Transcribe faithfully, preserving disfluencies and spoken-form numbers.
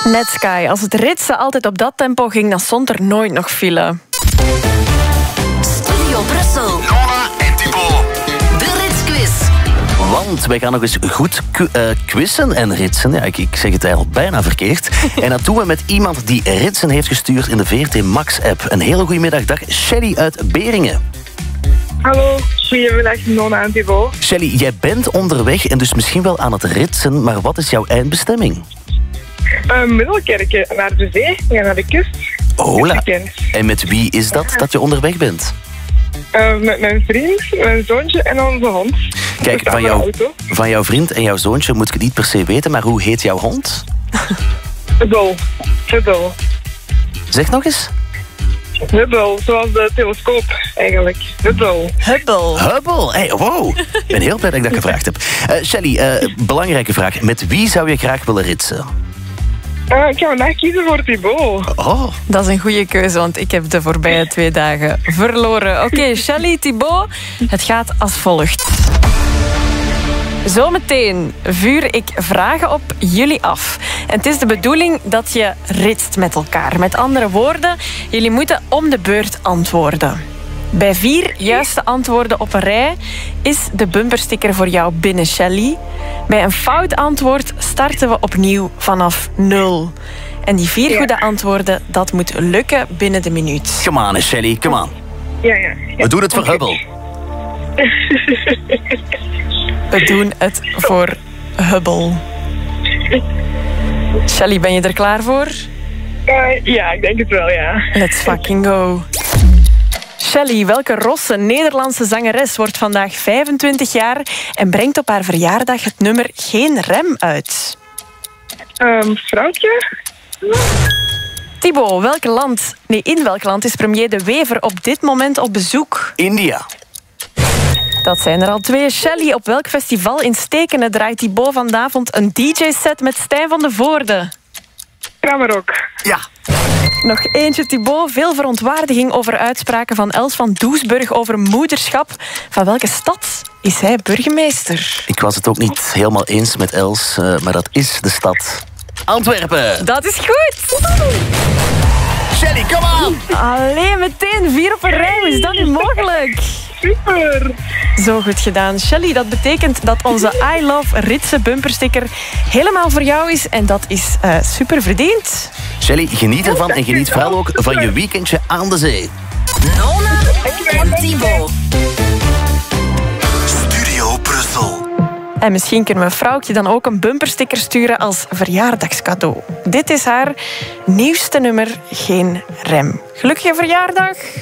Netsky, als het ritsen altijd op dat tempo ging, dan stond er nooit nog file. Studio Brussel. Nona en Thibaut. De Ritsquiz. Want wij gaan nog eens goed ku- uh, quizzen en ritsen. Ja, ik, ik zeg het eigenlijk bijna verkeerd. En dat doen we met iemand die ritsen heeft gestuurd in de V R T Max-app. Een hele goede middag. Dag, Shelly uit Beringen. Hallo, goedemiddag Nona en Thibaut. Shelly, jij bent onderweg en dus misschien wel aan het ritsen, maar wat is jouw eindbestemming? Uh, Middelkerken, naar de zee, we gaan naar de kust. Hola. Weekend. En met wie is dat dat je onderweg bent? Uh, met mijn vriend, mijn zoontje en onze hond. We Kijk, staan van, in de jou, auto. van jouw vriend en jouw zoontje moet ik het niet per se weten, maar hoe heet jouw hond? Hubble. Hubble. Zeg nog eens. Hubble, zoals de telescoop eigenlijk. Hubble. Hubble. Hubble. Hey, wow. Ik ben heel blij dat ik dat gevraagd heb. Uh, Shelly, uh, belangrijke vraag. Met wie zou je graag willen ritsen? Uh, ik ga vandaag kiezen voor Thibaut. Oh. Dat is een goede keuze, want ik heb de voorbije twee dagen verloren. Oké, okay, Shelly, Thibaut, het gaat als volgt. Zometeen vuur ik vragen op jullie af. En het is de bedoeling dat je ritst met elkaar. Met andere woorden, jullie moeten om de beurt antwoorden. Bij vier juiste antwoorden op een rij is de bumpersticker voor jou binnen, Shelly. Bij een fout antwoord starten we opnieuw vanaf nul. En die vier Ja. goede antwoorden, dat moet lukken binnen de minuut. Come on, Shelly, come on. Ja, ja. ja. We doen het voor Oké. Hubble. We doen het voor Hubble. Shelly, ben je er klaar voor? Uh, ja, ik denk het wel, ja. Let's fucking go. Shelly, welke rosse Nederlandse zangeres wordt vandaag vijfentwintig jaar en brengt op haar verjaardag het nummer Geen Rem uit? Um, vrouwtje? Thibaut, welk land, nee, in welk land is premier De Wever op dit moment op bezoek? India. Dat zijn er al twee. Shelly, op welk festival in Stekene draait Thibaut vanavond een D J-set met Stijn van de Voorde? Kramerok. Ja. Nog eentje, Thibaut. Veel verontwaardiging over uitspraken van Els van Doesburg over moederschap. Van welke stad is hij burgemeester? Ik was het ook niet helemaal eens met Els, uh, maar dat is de stad Antwerpen. Dat is goed! Shelly, come on! Allee, meteen vier op een rij. Hoe is dat nu mogelijk? Super. Zo goed gedaan. Shelly, dat betekent dat onze I Love Ritsen bumpersticker helemaal voor jou is. En dat is uh, super verdiend. Shelly, geniet ervan en geniet vooral ook van je weekendje aan de zee. Nona en Thibaut. Studio Brussel. En misschien kunnen we vrouwtje dan ook een bumpersticker sturen als verjaardagscadeau. Dit is haar nieuwste nummer, Geen Rem. Gelukkige verjaardag!